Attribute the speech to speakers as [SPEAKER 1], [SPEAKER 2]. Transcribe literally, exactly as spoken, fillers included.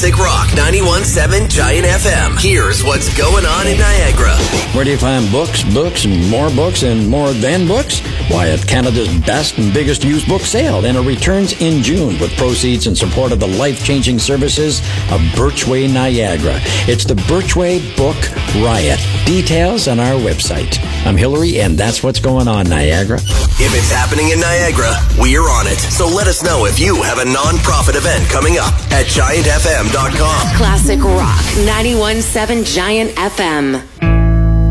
[SPEAKER 1] Classic Rock ninety-one point seven Giant F M. Here's what's going on in Niagara.
[SPEAKER 2] Where do you find books, books, and more books, and more than books? Why, at Canada's best and biggest used book sale, and it returns in June with proceeds in support of the life-changing services of Birchway Niagara. It's the Birchway Book Riot. Details on our website. I'm Hillary, and that's what's going on, Niagara.
[SPEAKER 1] If it's happening in Niagara, we're on it. So let us know if you have a non-profit event coming up at giant f m dot com.
[SPEAKER 3] Classic Rock ninety-one point seven Giant F M.